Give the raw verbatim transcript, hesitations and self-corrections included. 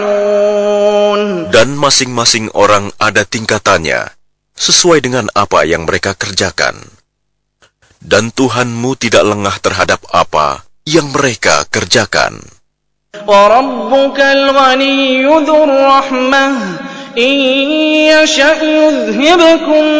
Dan masing-masing orang ada tingkatannya, sesuai dengan apa yang mereka kerjakan. Dan Tuhanmu tidak lengah terhadap apa yang mereka kerjakan. وَرَبُّكَ الْغَنِيُّ ذُو الرَّحْمَةِ إِن يَشَأْ يُذْهِبْكُمْ